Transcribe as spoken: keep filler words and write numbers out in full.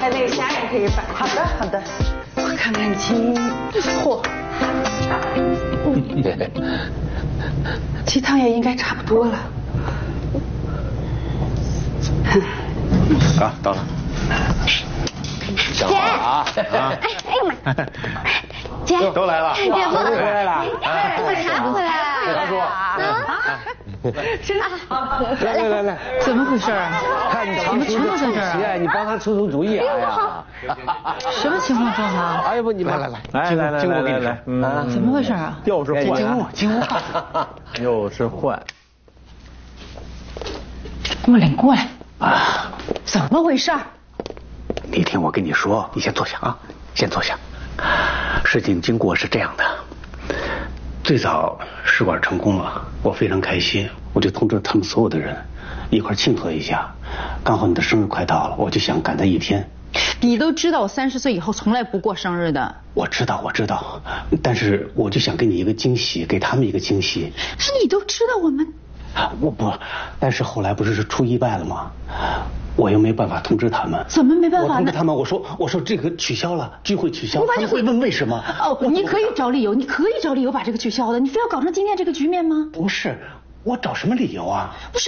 在那个虾也可以摆。 好的，好的。我看看已经，嚯，鸡汤也应该差不多了。 啊，到了。 姐，啊啊！哎哎呀妈！姐， 都来了， 姐夫回来了， 哎，我查回来了。 大叔， 真好。 来来来来， 怎么回事啊？ 看你常出这出奇哎，你帮他出出主意啊！哎呀， 什么情况正好？ 哎呀不，你来来来来来来，经过跟你说， 啊，怎么回事啊？ 又是坏， 经过经过， 又是坏。 过来过来啊！怎么回事？ 你听我跟你说，你先坐下啊，先坐下。事情经过是这样的，最早试管成功了，我非常开心，我就通知他们所有的人一块庆贺一下。刚好你的生日快到了，我就想赶在一天。 你都知道我三十岁以后从来不过生日的。 我知道，我知道，但是我就想给你一个惊喜，给他们一个惊喜。 你都知道我们。 我不，但是后来不是出意外了吗？我又没办法通知他们。 怎么没办法呢？ 我通知他们，我说我说这个取消了，聚会取消，他们会问为什么。 哦，你可以找理由，你可以找理由把这个取消的，你非要搞成今天这个局面吗？ 不是，我找什么理由啊？ 不是。